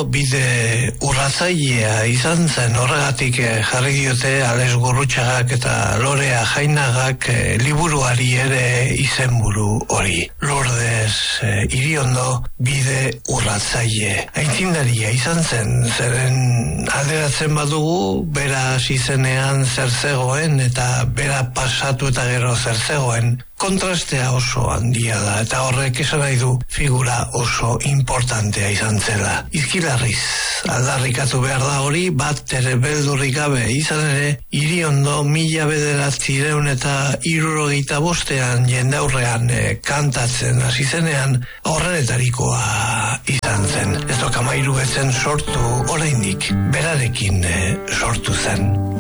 bide urratzailea izan zen, horregatik jarri diote Alex Gurrutxagak eta Lorea Jainagak liburuari ere izenburu hori. Lourdes Iriondo bide urratzaile. Aitzindaria izan zen, zeren alderatzen badugu, bera izenean zer zegoen eta bera pasatu eta gero zer zegoen. Kontrastea oso handia da, eta horrek esan nahi du figura oso importantea izan zela. Izkilarriz, aldarrikatu behar da hori, bat ere beldurrik gabe, izan ere, Iriondo 1975 eta 65 jendaurrean kantatzen hasi zenean, horrenetarikoa izan zen. Ez dokamairu etzen sortu, oraindik berarekin sortu zen.